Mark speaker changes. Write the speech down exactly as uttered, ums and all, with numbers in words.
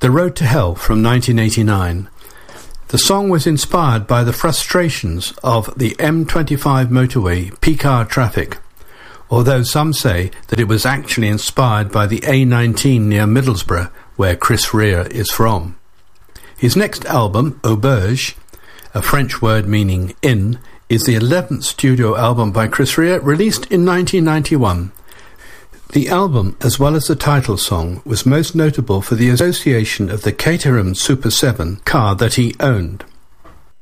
Speaker 1: The Road to Hell from nineteen eighty-nine. The song was inspired by the frustrations of the M twenty-five motorway peak-hour traffic, although some say that it was actually inspired by the A nineteen near Middlesbrough, where Chris Rea is from. His next album, Auberge, a French word meaning inn, is the eleventh studio album by Chris Rea, released in nineteen ninety-one. The album, as well as the title song, was most notable for the association of the Caterham Super seven car that he owned.